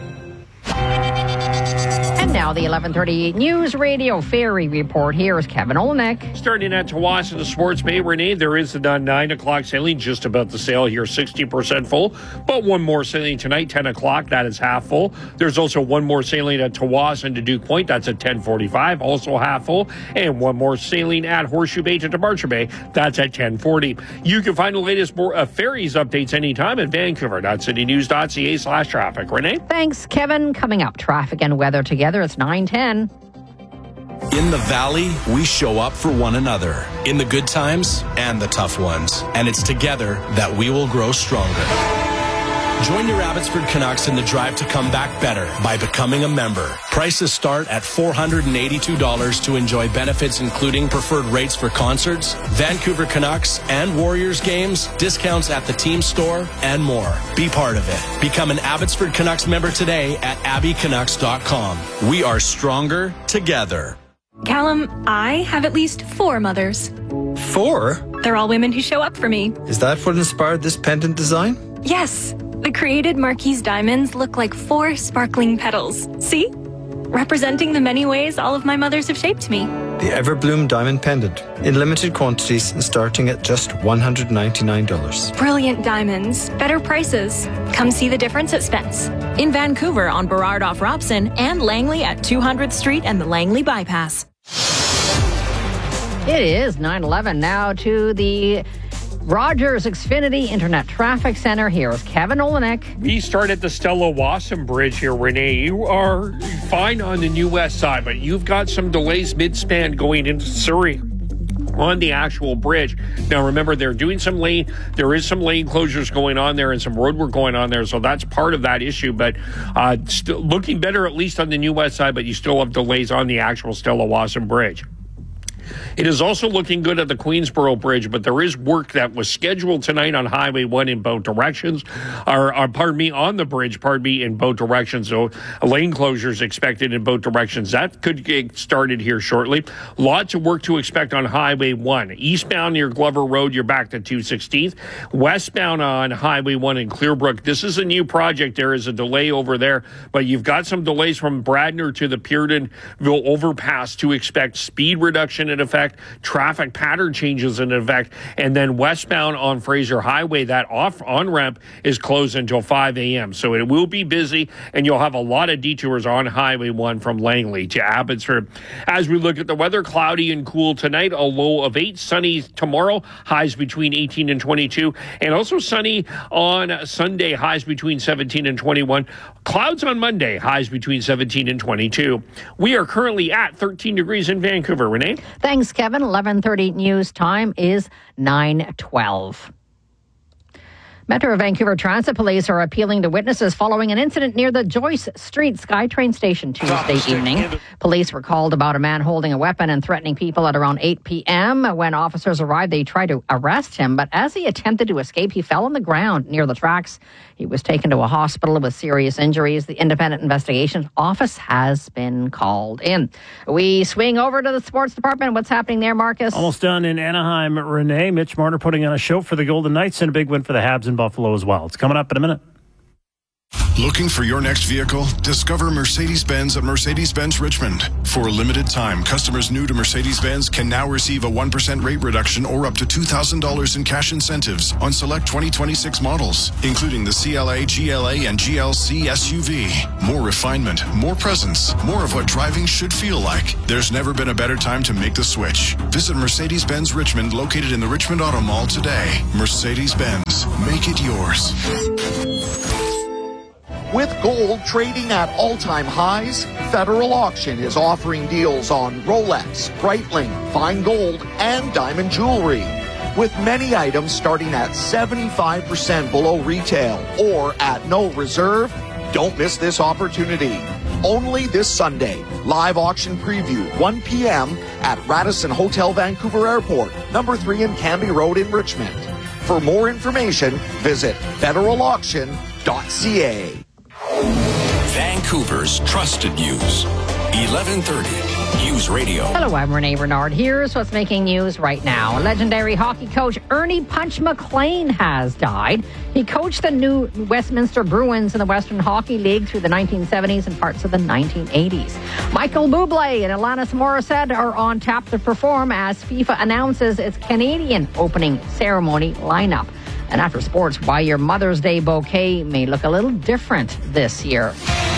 And now the eleven thirty News Radio Ferry Report. Here is Kevin Olnick. Starting at Tawas in the Sports Bay, Renee, there is a nine o'clock sailing just about to sail here, sixty percent full. But one more sailing tonight, ten o'clock, that is half full. There's also one more sailing at Tawas and to Duke Point, that's at ten forty-five, also half full. And one more sailing at Horseshoe Bay to Departure Bay, that's at ten forty. You can find the latest more, uh, ferries updates anytime at vancouver.citynews.ca slash traffic. Renee? Thanks, Kevin. Coming up, traffic and weather together. It's nine ten. In the Valley, we show up for one another in the good times and the tough ones. And it's together that we will grow stronger. Join your Abbotsford Canucks in the drive to come back better by becoming a member. Prices start at four hundred eighty-two dollars to enjoy benefits including preferred rates for concerts, Vancouver Canucks and Warriors games, discounts at the team store, and more. Be part of it. Become an Abbotsford Canucks member today at abby canucks dot com. We are stronger together. Callum, I have at least four mothers. Four? They're all women who show up for me. Is that what inspired this pendant design? Yes. The created Marquise diamonds look like four sparkling petals. See? Representing the many ways all of my mothers have shaped me. The Everbloom Diamond Pendant. In limited quantities and starting at just one hundred ninety-nine dollars. Brilliant diamonds. Better prices. Come see the difference at Spence. In Vancouver on Burrard off Robson and Langley at two hundredth Street and the Langley Bypass. It is nine eleven now to the Rogers Xfinity Internet Traffic Center. Here is Kevin Olenek. We start at the Stella Wasson Bridge here, Renee. You are fine on the New West side, but you've got some delays mid-span going into Surrey on the actual bridge. Now, remember, they're doing some lane, there is some lane closures going on there and some road work going on there, so that's part of that issue, but uh, still looking better at least on the New West side, but you still have delays on the actual Stella Wasson Bridge. It is also looking good at the Queensboro Bridge, but there is work that was scheduled tonight on Highway one in both directions, or, or pardon me, on the bridge, pardon me, in both directions. So lane closures expected in both directions. That could get started here shortly. Lots of work to expect on Highway one. Eastbound near Glover Road, you're back to two sixteenth. Westbound on Highway one in Clearbrook, this is a new project. There is a delay over there, but you've got some delays from Bradner to the Peardenville overpass to expect speed reduction in effect, traffic pattern changes in effect, and then westbound on Fraser Highway, that off on-ramp is closed until five a.m. So it will be busy, and you'll have a lot of detours on Highway one from Langley to Abbotsford. As we look at the weather, cloudy and cool tonight, a low of eight, sunny tomorrow, highs between eighteen and twenty-two, and also sunny on Sunday, highs between seventeen and twenty-one. Clouds on Monday, highs between seventeen and twenty-two. We are currently at thirteen degrees in Vancouver. Renee? Thanks, Kevin. eleven thirty news time is nine twelve. Metro Vancouver Transit Police are appealing to witnesses following an incident near the Joyce Street SkyTrain station Tuesday evening. Police were called about a man holding a weapon and threatening people at around eight p.m. When officers arrived, they tried to arrest him, but as he attempted to escape, he fell on the ground near the tracks. He was taken to a hospital with serious injuries. The Independent Investigation Office has been called in. We swing over to the sports department. What's happening there, Marcus? Almost done in Anaheim, Renee. Mitch Marner putting on a show for the Golden Knights and a big win for the Habs in Buffalo as well. It's coming up in a minute. Looking for your next vehicle? Discover Mercedes-Benz at Mercedes-Benz Richmond. For a limited time, customers new to Mercedes-Benz can now receive a one percent rate reduction or up to two thousand dollars in cash incentives on select twenty twenty-six models, including the C L A, G L A, and G L C S U V. More refinement, more presence, more of what driving should feel like. There's never been a better time to make the switch. Visit Mercedes-Benz Richmond, located in the Richmond Auto Mall today. Mercedes-Benz. Make it yours. With gold trading at all-time highs, Federal Auction is offering deals on Rolex, Breitling, fine gold, and diamond jewelry. With many items starting at seventy-five percent below retail or at no reserve, don't miss this opportunity. Only this Sunday, live auction preview, one p.m. at Radisson Hotel Vancouver Airport, number three in Canby Road in Richmond. For more information, visit federal auction dot c a. Vancouver's trusted news. eleven thirty News Radio. Hello, I'm Renee Renard. Here's what's making news right now. Legendary hockey coach Ernie Punch McLean has died. He coached the new Westminster Bruins in the Western Hockey League through the nineteen seventies and parts of the nineteen eighties. Michael Bublé and Alanis Morissette are on tap to perform as FIFA announces its Canadian opening ceremony lineup. And after sports, why your Mother's Day bouquet may look a little different this year.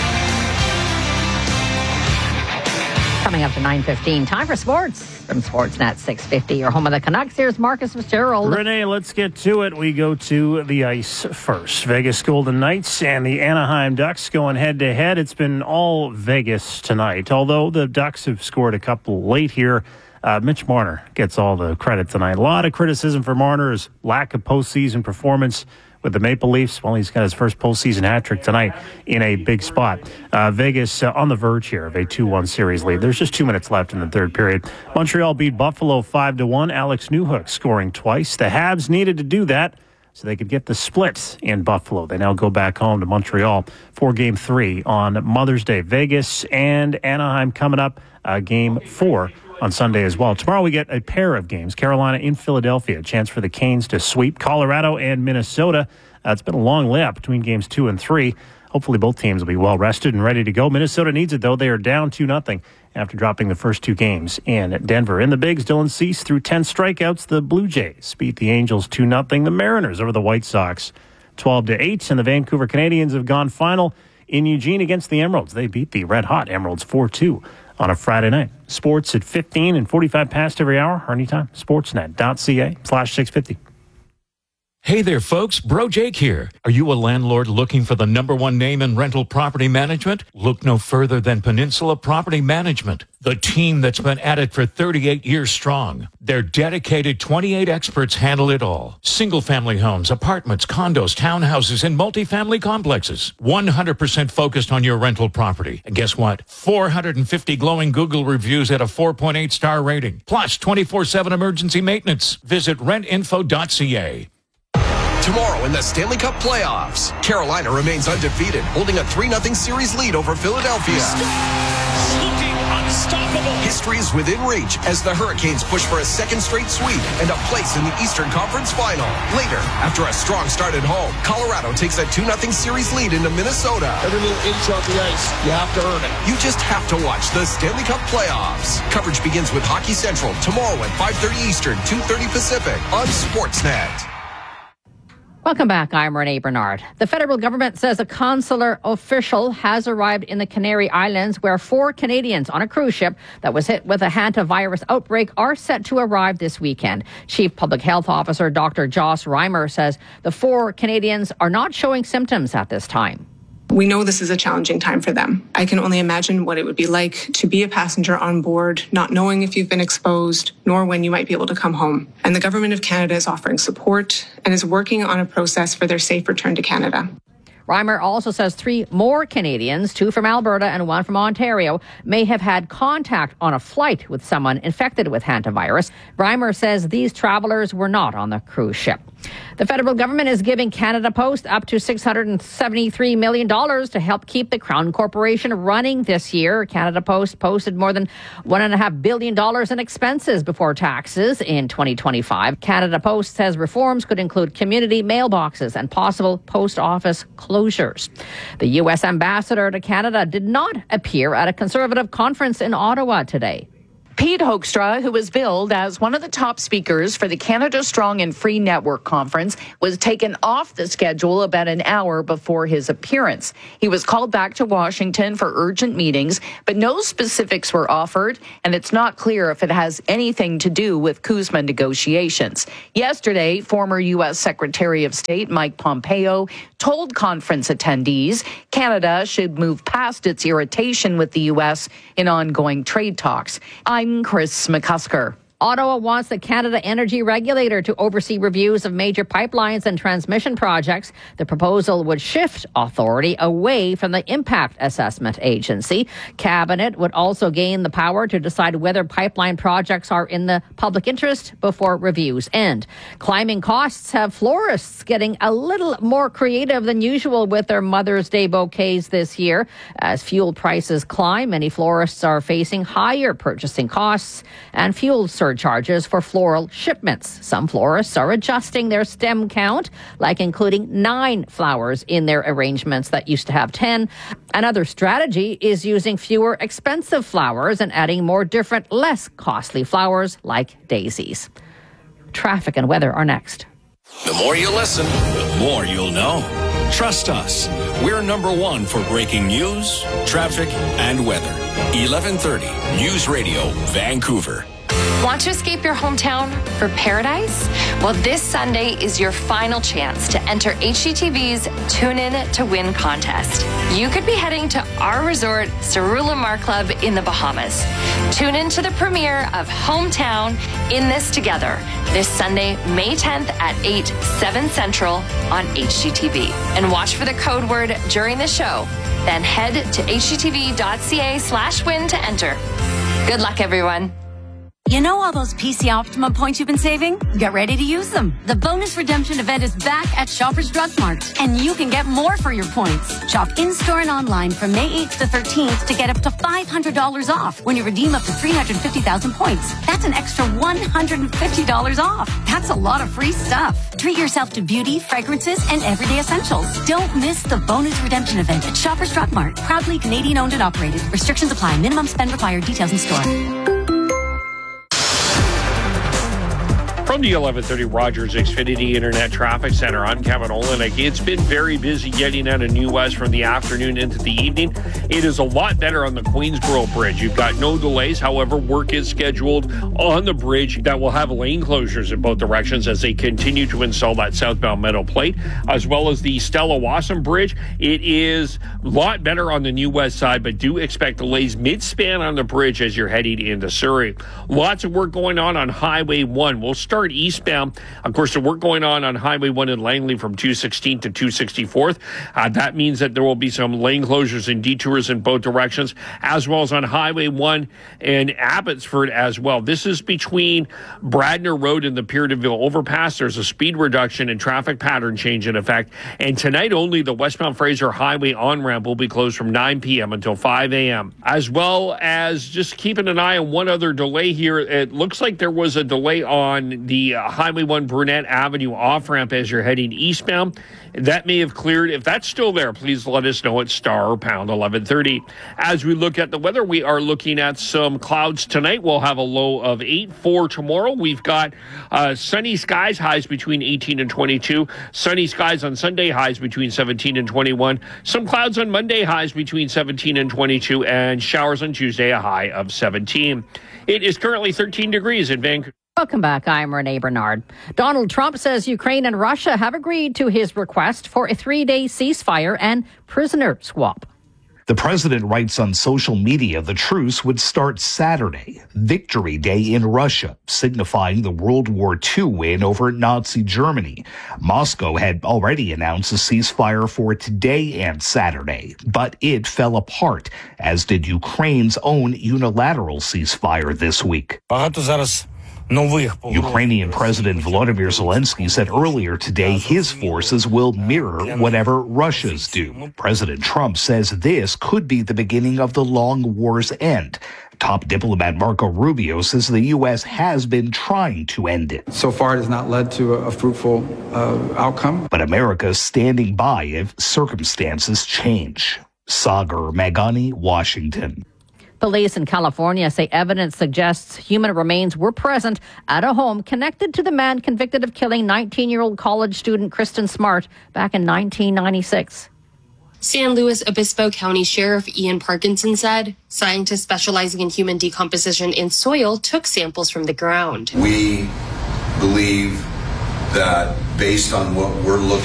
Coming up to nine fifteen, time for sports from Sportsnet six fifty. Your home of the Canucks. Here's Marcus Fitzgerald. Renee, let's get to it. We go to the ice first. Vegas Golden Knights and the Anaheim Ducks going head-to-head. It's been all Vegas tonight, although the Ducks have scored a couple late here. Uh, Mitch Marner gets all the credit tonight. A lot of criticism for Marner's lack of postseason performance with the Maple Leafs. Well, he's got his first postseason hat trick tonight in a big spot. Uh, Vegas uh, on the verge here of a two one series lead. There's just two minutes left in the third period. Montreal beat Buffalo five to one. Alex Newhook scoring twice. The Habs needed to do that so they could get the split in Buffalo. They now go back home to Montreal for Game three on Mother's Day. Vegas and Anaheim coming up, uh, Game four on Sunday as well. Tomorrow we get a pair of games. Carolina in Philadelphia, a chance for the Canes to sweep Colorado and Minnesota. Uh, it's been a long layup between games two and three. Hopefully both teams will be well rested and ready to go. Minnesota needs it, though. They are down two nothing after dropping the first two games in Denver. In the Bigs, Dylan Cease threw ten strikeouts. The Blue Jays beat the Angels two nothing. The Mariners over the White Sox twelve to eight. And the Vancouver Canadians have gone final in Eugene against the Emeralds. They beat the Red Hot Emeralds four two. On a Friday night. Sports at fifteen and forty-five past every hour or anytime. Sportsnet.ca slash 650. Hey there, folks. Bro Jake here. Are you a landlord looking for the number one name in rental property management? Look no further than Peninsula Property Management, the team that's been at it for thirty-eight years strong. Their dedicated twenty-eight experts handle it all. Single-family homes, apartments, condos, townhouses, and multifamily complexes. one hundred percent focused on your rental property. And guess what? four hundred fifty glowing Google reviews at a four point eight star rating. Plus twenty-four seven emergency maintenance. Visit rent info dot c a. Tomorrow in the Stanley Cup playoffs, Carolina remains undefeated, holding a three nothing series lead over Philadelphia. Looking unstoppable. History is within reach as the Hurricanes push for a second straight sweep and a place in the Eastern Conference Final. Later, after a strong start at home, Colorado takes a two nothing series lead into Minnesota. Every little inch on the ice, you have to earn it. You just have to watch the Stanley Cup playoffs. Coverage begins with Hockey Central tomorrow at five thirty Eastern, two thirty Pacific on Sportsnet. Welcome back. I'm Renee Bernard. The federal government says a consular official has arrived in the Canary Islands where four Canadians on a cruise ship that was hit with a hantavirus outbreak are set to arrive this weekend. Chief Public Health Officer Doctor Joss Reimer says the four Canadians are not showing symptoms at this time. We know this is a challenging time for them. I can only imagine what it would be like to be a passenger on board, not knowing if you've been exposed, nor when you might be able to come home. And the Government of Canada is offering support and is working on a process for their safe return to Canada. Reimer also says three more Canadians, two from Alberta and one from Ontario, may have had contact on a flight with someone infected with hantavirus. Reimer says these travelers were not on the cruise ship. The federal government is giving Canada Post up to six hundred seventy-three million dollars to help keep the Crown Corporation running this year. Canada Post posted more than one point five billion dollars in expenses before taxes in twenty twenty-five. Canada Post says reforms could include community mailboxes and possible post office closures. The U S ambassador to Canada did not appear at a Conservative conference in Ottawa today. Pete Hoekstra, who was billed as one of the top speakers for the Canada Strong and Free Network Conference, was taken off the schedule about an hour before his appearance. He was called back to Washington for urgent meetings, but no specifics were offered, and it's not clear if it has anything to do with CUSMA negotiations. Yesterday, former U S Secretary of State Mike Pompeo told conference attendees Canada should move past its irritation with the U S in ongoing trade talks. I I'm Chris McCusker. Ottawa wants the Canada Energy Regulator to oversee reviews of major pipelines and transmission projects. The proposal would shift authority away from the Impact Assessment Agency. Cabinet would also gain the power to decide whether pipeline projects are in the public interest before reviews end. Climbing costs have florists getting a little more creative than usual with their Mother's Day bouquets this year. As fuel prices climb, many florists are facing higher purchasing costs and fuel surcharges. Surcharges for floral shipments. Some florists are adjusting their stem count, like including nine flowers in their arrangements that used to have ten. Another strategy is using fewer expensive flowers and adding more different, less costly flowers like daisies. Traffic and weather are next. The more you listen, the more you'll know. Trust us. We're number one for breaking news, traffic, and weather. eleven thirty News Radio, Vancouver. Want to escape your hometown for paradise? Well, this Sunday is your final chance to enter H G T V's Tune In to Win contest. You could be heading to our resort, Cerula Mar Club in the Bahamas. Tune in to the premiere of Hometown in This Together this Sunday, May tenth at eight, seven Central on H G T V. And watch for the code word during the show. Then head to hgtv.ca slash win to enter. Good luck, everyone. You know all those P C Optimum points you've been saving? Get ready to use them. The bonus redemption event is back at Shoppers Drug Mart, and you can get more for your points. Shop in-store and online from May eighth to thirteenth to get up to five hundred dollars off when you redeem up to three hundred fifty thousand points. That's an extra one hundred fifty dollars off. That's a lot of free stuff. Treat yourself to beauty, fragrances, and everyday essentials. Don't miss the bonus redemption event at Shoppers Drug Mart. Proudly Canadian owned and operated. Restrictions apply. Minimum spend required. Details in store. From the eleven thirty Rogers Xfinity Internet Traffic Center, I'm Kevin Olenek. It's been very busy getting out of New West from the afternoon into the evening. It is a lot better on the Queensboro Bridge. You've got no delays. However, work is scheduled on the bridge that will have lane closures in both directions as they continue to install that southbound metal plate, as well as the Stella Wasson Bridge. It is a lot better on the New West side, but do expect delays mid-span on the bridge as you're heading into Surrey. Lots of work going on on Highway one. We'll start start eastbound. Of course, the work going on on Highway one in Langley from two sixteenth to two sixty-fourth. Uh, that means that there will be some lane closures and detours in both directions, as well as on Highway one in Abbotsford as well. This is between Bradner Road and the Peterville overpass. There's a speed reduction and traffic pattern change in effect. And tonight only, the westbound Fraser Highway on-ramp will be closed from nine p.m. until five a.m. As well as just keeping an eye on one other delay here. It looks like there was a delay on the uh, Highway one Burnett Avenue off-ramp as you're heading eastbound. That may have cleared. If that's still there, please let us know at star or pound eleven thirty. As we look at the weather, we are looking at some clouds tonight. We'll have a low of eight. For tomorrow, we've got uh, sunny skies, highs between eighteen and twenty-two. Sunny skies on Sunday, highs between seventeen and twenty-one. Some clouds on Monday, highs between seventeen and twenty-two. And showers on Tuesday, a high of seventeen. It is currently thirteen degrees in Vancouver. Welcome back. I'm Renee Bernard. Donald Trump says Ukraine and Russia have agreed to his request for a three-day ceasefire and prisoner swap. The president writes on social media the truce would start Saturday, Victory Day in Russia, signifying the World War Two win over Nazi Germany. Moscow had already announced a ceasefire for today and Saturday, but it fell apart, as did Ukraine's own unilateral ceasefire this week. Ukrainian President Volodymyr Zelensky said earlier today his forces will mirror whatever Russia's do. President Trump says this could be the beginning of the long war's end. Top diplomat Marco Rubio says the U S has been trying to end it. So far, it has not led to a fruitful uh, outcome. But America is standing by if circumstances change. Sagar Magani, Washington. Police in California say evidence suggests human remains were present at a home connected to the man convicted of killing nineteen-year-old college student Kristen Smart back in nineteen ninety-six. San Luis Obispo County Sheriff Ian Parkinson said scientists specializing in human decomposition in soil took samples from the ground. We believe that based on what we're looking